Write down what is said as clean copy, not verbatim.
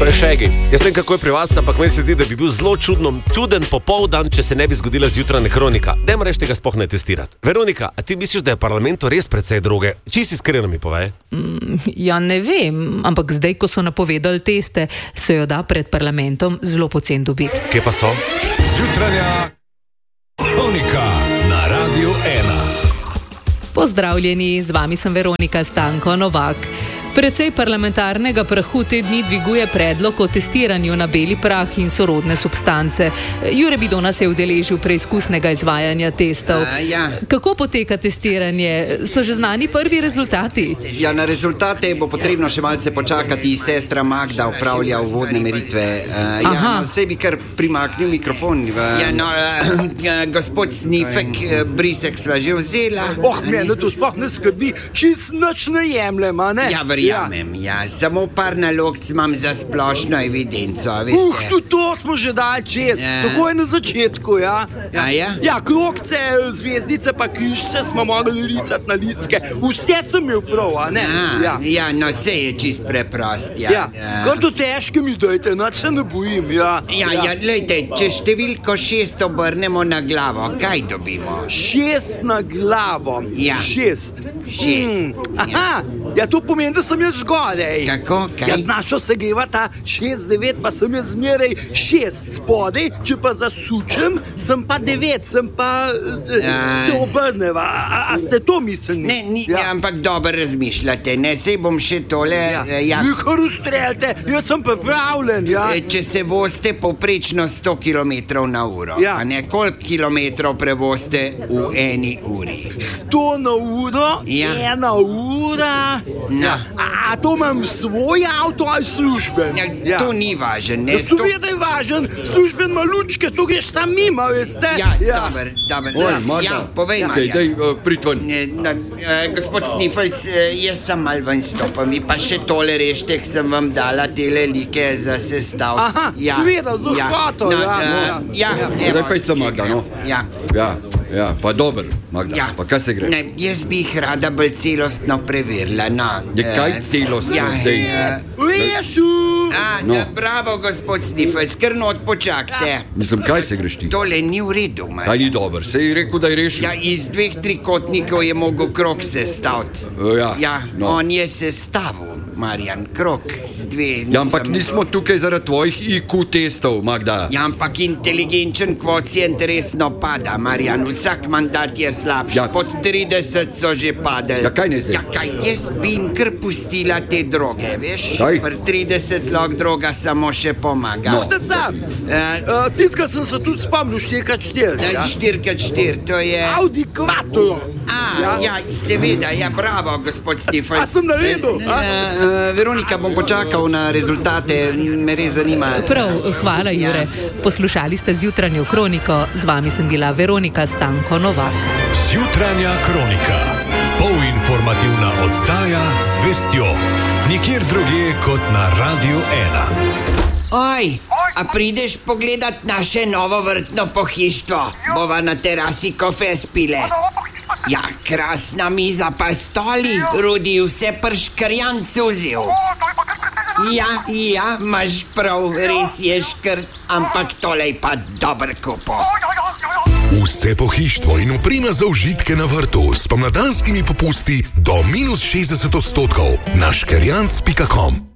Prešegi. Jaz vem, kako je pri vas, ampak meni se zdi, da bi bil zelo čuden popoldan, če se ne bi zgodila zjutranja kronika. Dajmo reči, tega sploh ne testirati. Veronika, a ti misliš, da je v parlamentu res precej droge? Čisto iskreno mi povej. Ja, ne vem, ampak zdaj, ko so napovedali teste, se jo da pred parlamentom zelo poceni dobiti. Kje pa so? Zjutranja kronika na Radiu 1. Pozdravljeni, z vami sem Veronika Stanko Novak. Precej parlamentarnega prahu te dni dviguje predlog o testiranju na beli prah in sorodne substance. Jure Bidona se je udeležil preizkusnega izvajanja testov. Kako poteka testiranje? So že znani prvi rezultati? Ja, na rezultate bo potrebno še malce počakati. Sestra Magda upravlja uvodne meritve. Vse bi kar primaknil mikrofon. Gospod Snifek, brisek sva že vzela. Mene to sploh ne skrbi, čist nič ne jemljem, a ne? Verjamem, samo par nalogc imam za splošno evidenco, veste. Tudi to smo že dali čez, tako je na začetku, ja. Ja, krogce, zvezdice pa križce smo mogli risati na listke, vse sem imel prav, a ne? Vse je čist preprost, Kar to težke mi dajte, nič se ne bojim, Glejte, če številko 6 obrnemo na glavo, kaj dobimo? 6 na glavo, 6. To pomeni, da sem jaz zgodaj. Kako? Kaj? Našo se geva ta 6-9, pa sem jaz zmeraj 6 spodaj, če pa zasučem, sem pa 9, sem pa se obrneva. A ste to mislili? Ampak dobro razmišljate, ne, sej bom še tole... Kar ustreljate, jaz sem pripravljen, Če se vozite povprečno 100 km na uro, a ne, koliko kilometrov prevoste v eni uri? 100 na uro, 1 ura... A to imam svoj avto ali služben? To ni važen, ne? To je, da je važen, služben ima lučke, to greš sam mimo, veste? Dober. Povej, Marjan. Daj, pritven. Gospod Snifelc, jaz sem mal ven stopam, pa še tole reštek sem vam dala tele like za sestavljati. Vedel, z lahkoto, Daj pejca, Magda, no? Pa dober, Magda, pa kaj se gre? Jaz bi jih rada bolj celostno preverila, Kaj celostno zdaj? Rešu! Bravo, gospod Snifelc, kar not počakajte. Mislim, kaj se greš ti? Tole ni v redu, Marjan. Kaj ni dober, se je rekel, da je rešil? Iz 2 trikotnikov je mogel krog sestaviti. On je sestavil, Marjan, krog z 2. Ampak nismo tukaj zaradi tvojih IQ testov, Magda. Ampak inteligenčen kvocient resno pada, Marjan. Vsak mandat je slabši. Pod 30 so že padali. Kaj ne zdaj? Jaz bi jim kar pustila te droge, veš? Kaj? Pri 30 lok droga samo še pomaga. Titka sem se tudi spomnil 4x4. 4x4, to je... Audi Quattro. Seveda, bravo, gospod Snifelc. A sem naredil? Veronika, bom počakal na rezultate, me res zanima. Prav, hvala, Jure. Poslušali ste zjutranjo kroniko, z vami sem bila Veronika Stanko Novak. Zjutranja kronika. Polinformativna oddaja z vestjo. Nikjer drugje kot na Radiu 1. A prideš pogledat naše novo vrtno pohištvo? Bova na terasi kafe spile. Krasna miza pa stoli, Rudi vse prškrjan suzil. Imaš prav, res je škrt, ampak tole je pa dober kupo. Vse pohištvo in oprema za užitke na vrtu s pomladanskimi popusti do -60% na škerjanc.com.